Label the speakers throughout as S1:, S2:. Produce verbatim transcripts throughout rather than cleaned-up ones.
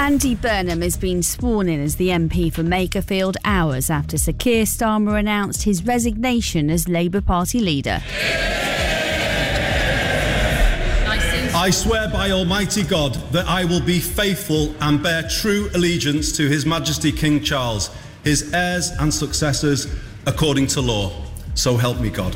S1: Andy Burnham has been sworn in as the M P for Makerfield hours after Sir Keir Starmer announced his resignation as Labour Party leader.
S2: I swear by Almighty God that I will be faithful and bear true allegiance to His Majesty King Charles, his heirs and successors, according to law. So help me God.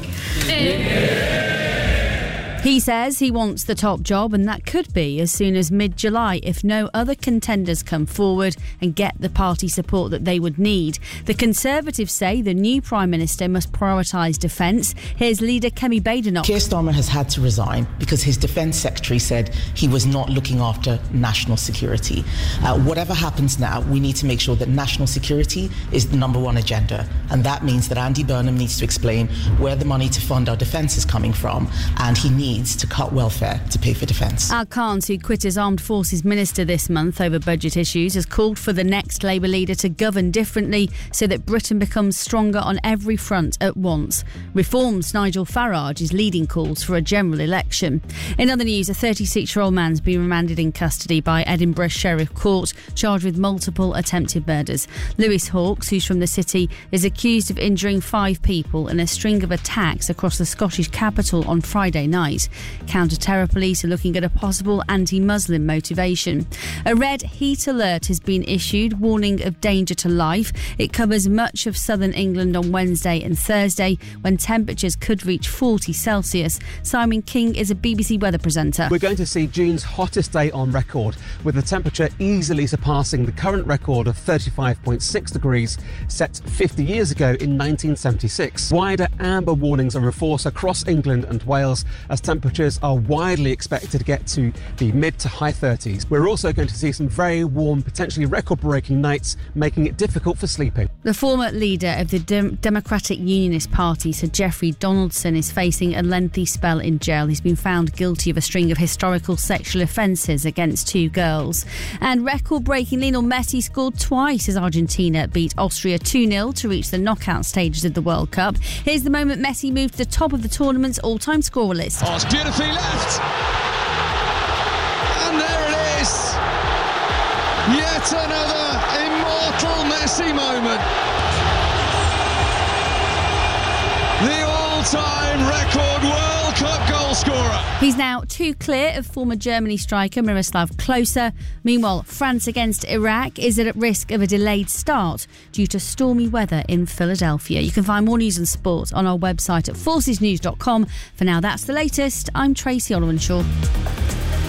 S1: He says he wants the top job, and that could be as soon as mid-July if no other contenders come forward and get the party support that they would need. The Conservatives say the new Prime Minister must prioritise defence. Here's leader Kemi Badenoch.
S3: Keir Starmer has had to resign because his Defence Secretary said he was not looking after national security. Uh, whatever happens now, we need to make sure that national security is the number one agenda, and that means that Andy Burnham needs to explain where the money to fund our defence is coming from, and he needs to cut welfare to pay for defence.
S1: Al Khans, who quit as Armed Forces Minister this month over budget issues, has called for the next Labour leader to govern differently so that Britain becomes stronger on every front at once. Reform's Nigel Farage is leading calls for a general election. In other news, a thirty-six-year-old man's been remanded in custody by Edinburgh Sheriff Court, charged with multiple attempted murders. Lewis Hawkes, who's from the city, is accused of injuring five people in a string of attacks across the Scottish capital on Friday night. Counter-terror police are looking at a possible anti-Muslim motivation. A red heat alert has been issued, warning of danger to life. It covers much of southern England on Wednesday and Thursday, when temperatures could reach forty Celsius. Simon King is a B B C weather presenter.
S4: We're going to see June's hottest day on record, with the temperature easily surpassing the current record of thirty-five point six degrees, set fifty years ago in nineteen seventy-six. Wider amber warnings are in force across England and Wales, as temperatures are widely expected to get to the mid to high thirties. We're also going to see some very warm, potentially record-breaking nights, making it difficult for sleeping.
S1: The former leader of the Dem- Democratic Unionist Party, Sir Geoffrey Donaldson, is facing a lengthy spell in jail. He's been found guilty of a string of historical sexual offences against two girls. And record-breaking Lionel Messi scored twice as Argentina beat Austria two nil to reach the knockout stages of the World Cup. Here's the moment Messi moved to the top of the tournament's all-time scorer list.
S5: Oh, it's beautifully left. And there it is. Yet another immortal Messi moment. The all-time record World Cup goal scorer.
S1: He's now two clear of former Germany striker Miroslav Klose. Meanwhile, France against Iraq is at risk of a delayed start due to stormy weather in Philadelphia. You can find more news and sport on our website at forces news dot com. For now, that's the latest. I'm Tracy Olwenshaw.